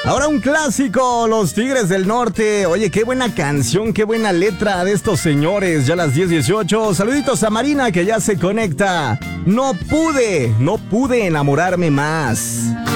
Ahora un clásico, Los Tigres del Norte. Oye, qué buena canción, qué buena letra de estos señores. Ya a las 10:18. Saluditos a Marina que ya se conecta. No pude enamorarme más.